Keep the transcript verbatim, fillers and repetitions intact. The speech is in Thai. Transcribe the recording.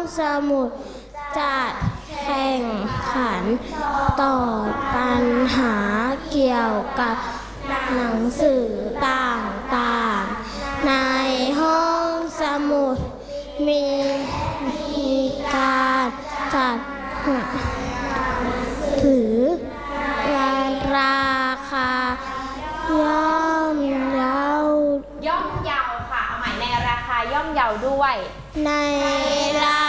สมุดจัดแข่งขันตอบปัญหาเกี่ยวกับหนังสือต่างๆในห้องสมุดมีมีการจัดถือราคาย่อมเยาย่อมเยาค่ะเอาใหม่ในราคาย่อมเยาด้วยในรา